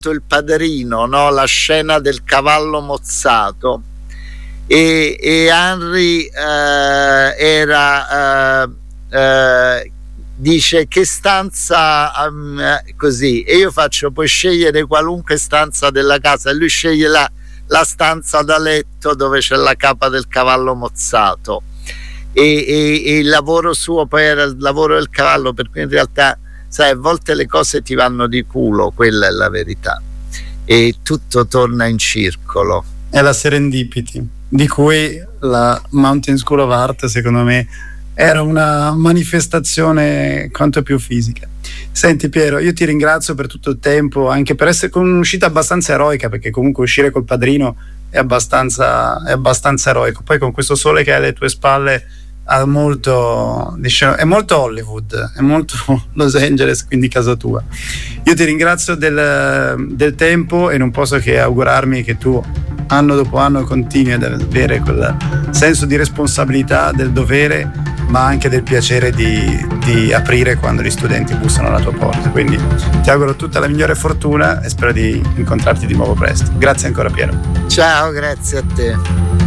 Il Padrino, no? La scena del cavallo mozzato, e Henry dice che stanza, così, e io faccio: puoi scegliere qualunque stanza della casa, e lui sceglie la stanza da letto dove c'è la capa del cavallo mozzato, e il lavoro suo poi era il lavoro del cavallo, per cui in realtà, sai, a volte le cose ti vanno di culo, quella è la verità, e tutto torna in circolo. È la serendipity, di cui la Mountain School of Art, secondo me, era una manifestazione quanto più fisica. Senti Piero, io ti ringrazio per tutto il tempo, anche per essere con un'uscita abbastanza eroica, perché comunque uscire col Padrino è abbastanza eroico. Poi con questo sole che hai alle tue spalle ha molto, diciamo, è molto Hollywood, è molto Los Angeles, quindi casa tua. Io ti ringrazio del tempo, e non posso che augurarmi che tu anno dopo anno continui ad avere quel senso di responsabilità, del dovere, ma anche del piacere di aprire quando gli studenti bussano alla tua porta. Quindi ti auguro tutta la migliore fortuna e spero di incontrarti di nuovo presto. Grazie ancora Piero. Ciao, grazie a te.